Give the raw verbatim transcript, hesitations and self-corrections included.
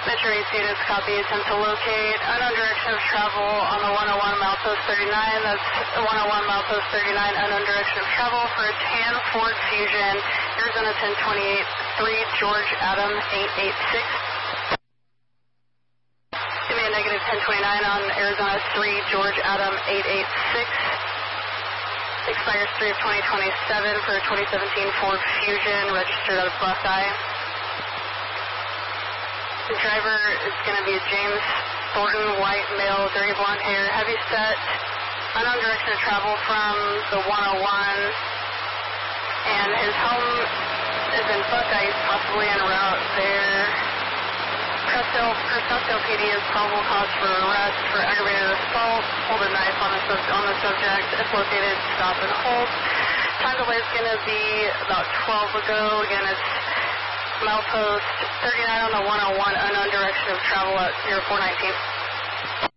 Metro eight units, copy. Attempt to locate unknown direction of travel on the one oh one milepost thirty-nine. That's one oh one milepost thirty-nine, unknown direction of travel for a tan Ford Fusion, Arizona ten twenty-eight, three George Adam eight eight six. Give me a negative ten twenty-nine on Arizona three George Adam eight eight six. Expires three of twenty twenty-seven for a twenty seventeen Ford Fusion, registered out of Buckeye. The driver is going to be James Thornton, white, male, dirty blonde hair, heavy set, unknown direction of travel from the one oh one, and his home is in Buckeye, possibly en route there. Crestdale, Crestdale P D is probable cause for arrest for aggravated assault, hold a knife on the, sub- on the subject, if located, stop and hold. Time delay is going to be about twelve ago, again it's milepost thirty-nine on the one oh one, unknown direction of travel at zero four nineteen.